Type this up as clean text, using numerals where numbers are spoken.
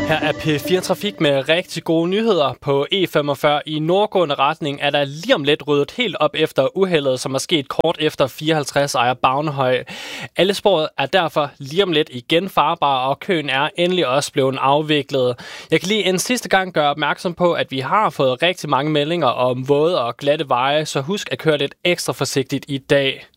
Her er P4 Trafik med rigtig gode nyheder. På E45 i nordgående retning er der lige om lidt ryddet helt op efter uheldet, som er sket kort efter 54 ejer Bavnehøj. Alle spor er derfor lige om lidt igen farbare, og køen er endelig også blevet afviklet. Jeg kan lige en sidste gang gøre opmærksom på, at vi har fået rigtig mange meldinger om våde og glatte veje, så husk at køre lidt ekstra forsigtigt i dag.